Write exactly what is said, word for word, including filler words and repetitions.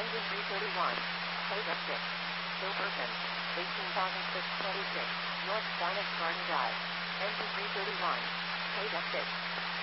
Engine three thirty-one. Code F six. Silverton. eighteen thousand six hundred twenty-six. North Dinas Garden Drive. Engine three thirty-one. Code F six.